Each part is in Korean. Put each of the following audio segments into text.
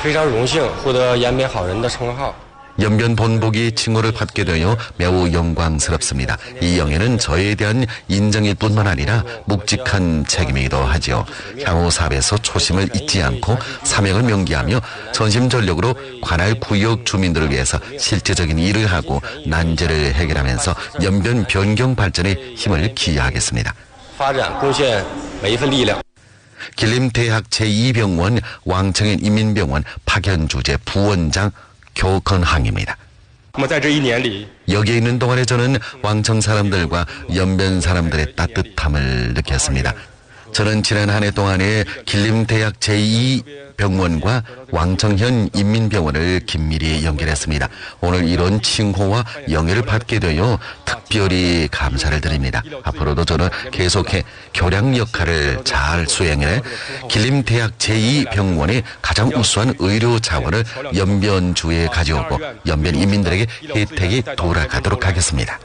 非常荣幸获得延边好人的称号。 연변 본보기 칭호를 받게 되어 매우 영광스럽습니다. 이 영예는 저에 대한 인정일 뿐만 아니라 묵직한 책임이기도 하지요. 향후 사업에서 초심을 잊지 않고 사명을 명기하며 전심전력으로 관할 구역 주민들을 위해서 실제적인 일을 하고 난제를 해결하면서 연변 변경 발전에 힘을 기여하겠습니다. 길림대학 제2병원 왕청현 인민병원 박현주재 부원장 교건항입니다. 여기에 있는 동안에 저는 왕청 사람들과 연변 사람들의 따뜻함을 느꼈습니다. 저는 지난 한 해 동안에 길림대학 제2병원과 왕청현 인민병원을 긴밀히 연결했습니다. 오늘 이런 칭호와 영예를 받게 되어 특별히 감사를 드립니다. 앞으로도 저는 계속해 교량 역할을 잘 수행해 길림대학 제2병원의 가장 우수한 의료 자원을 연변주에 가져오고 연변 인민들에게 혜택이 돌아가도록 하겠습니다.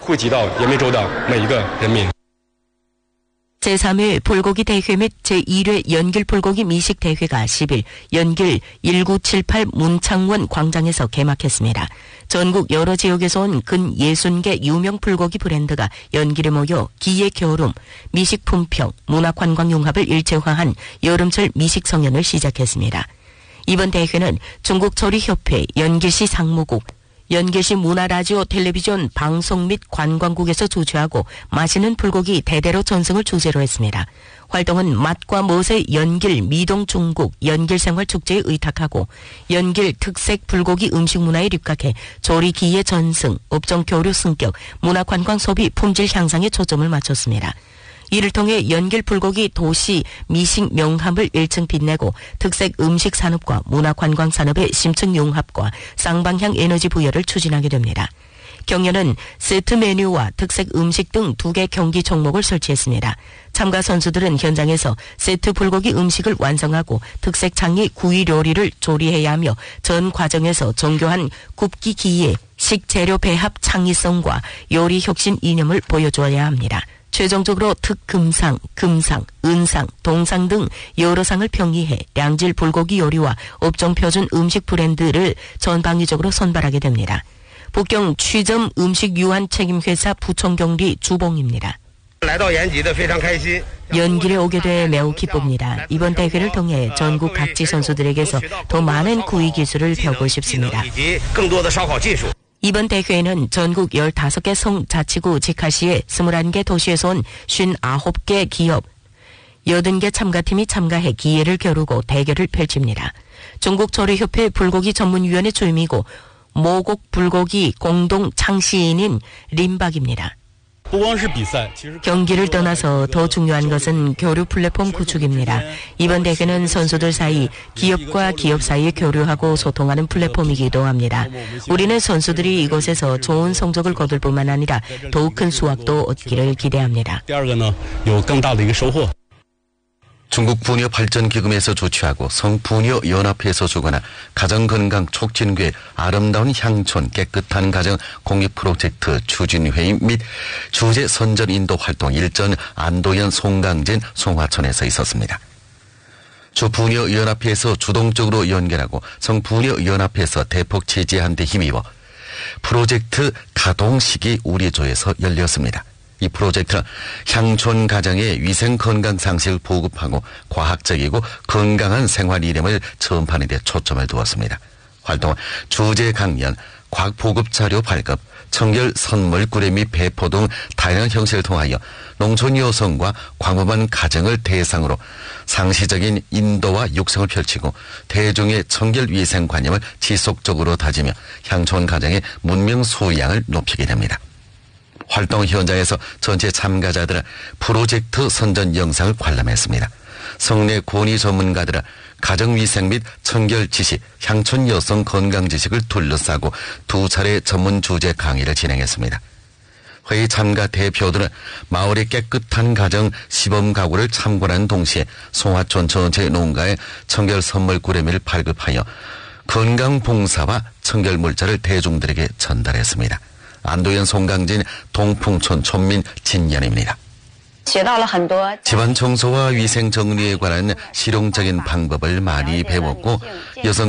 제3회 불고기 대회 및 제1회 연길 불고기 미식 대회가 10일 연길 1978 문창원 광장에서 개막했습니다. 전국 여러 지역에서 온 근 60개 유명 불고기 브랜드가 연길에 모여 기의 겨울음, 미식 품평, 문화관광 융합을 일체화한 여름철 미식 성연을 시작했습니다. 이번 대회는 중국조리협회, 연길시 상무국, 연길시 문화라디오 텔레비전 방송 및 관광국에서 주최하고 맛있는 불고기 대대로 전승을 주제로 했습니다. 활동은 맛과 멋의 연길 미동 중국 연길생활축제에 의탁하고 연길 특색 불고기 음식 문화에 입각해 조리 기의 전승, 업종 교류 승격, 문화관광 소비 품질 향상에 초점을 맞췄습니다. 이를 통해 연길 불고기 도시 미식 명함을 1층 빛내고 특색 음식 산업과 문화관광 산업의 심층 융합과 쌍방향 에너지 부여를 추진하게 됩니다. 경연은 세트 메뉴와 특색 음식 등 2개 경기 종목을 설치했습니다. 참가 선수들은 현장에서 세트 불고기 음식을 완성하고 특색 장리 구이 요리를 조리해야 하며 전 과정에서 정교한 굽기 기계, 식재료 배합 창의성과 요리 혁신 이념을 보여줘야 합니다. 최종적으로 특금상, 금상, 은상, 동상 등 여러 상을 평의해 양질 불고기 요리와 업종 표준 음식 브랜드를 전방위적으로 선발하게 됩니다. 북경 취점 음식 유한 책임회사 부총경리 주봉입니다. 연길에 오게 돼 매우 기쁩니다. 이번 대회를 통해 전국 각지 선수들에게서 더 많은 구이 기술을 배우고 싶습니다. 이번 대회에는 전국 15개 성자치구 직하시의 21개 도시에서 온 59개 기업, 80개 참가팀이 참가해 기회를 겨루고 대결을 펼칩니다. 중국조리협회 불고기 전문위원회 주임이고 모곡 불고기 공동 창시인인 림박입니다. 경기를 떠나서 더 중요한 것은 교류 플랫폼 구축입니다. 이번 대회는 선수들 사이, 기업과 기업 사이에 교류하고 소통하는 플랫폼이기도 합니다. 우리는 선수들이 이곳에서 좋은 성적을 거둘 뿐만 아니라 더욱 큰 수확도 얻기를 기대합니다. 중국 부녀 발전기금에서 조치하고 성부녀 연합회에서 주관한 가정건강 촉진교회 아름다운 향촌 깨끗한 가정 공익 프로젝트 추진회의 및 주제 선전 인도 활동 일전 안도현 송강진 송화천에서 있었습니다. 주부녀 연합회에서 주동적으로 연결하고 성부녀 연합회에서 대폭 지지한 데 힘입어 프로젝트 가동식이 우리 조에서 열렸습니다. 이 프로젝트는 향촌 가정의 위생 건강 상식을 보급하고 과학적이고 건강한 생활 이념을 전파하는 데 초점을 두었습니다. 활동은 주제 강연, 과학 보급 자료 발급, 청결 선물 구례 및 배포 등 다양한 형식을 통하여 농촌 여성과 광범한 가정을 대상으로 상시적인 인도와 육성을 펼치고 대중의 청결 위생 관념을 지속적으로 다지며 향촌 가정의 문명 소양을 높이게 됩니다. 활동 현장에서 전체 참가자들은 프로젝트 선전 영상을 관람했습니다. 성내 권위 전문가들은 가정위생 및 청결 지식, 향촌 여성 건강 지식을 둘러싸고 2차례 전문 주제 강의를 진행했습니다. 회의 참가 대표들은 마을의 깨끗한 가정 시범 가구를 참관하는 동시에 송화촌 전체 농가에 청결 선물 구례미를 발급하여 건강 봉사와 청결 물자를 대중들에게 전달했습니다. 안도현 송강진 동풍촌 촌민 진연입니다. 집안 청소와 위생 정리에 관한 실용적인 방법을 많이 배웠고 여성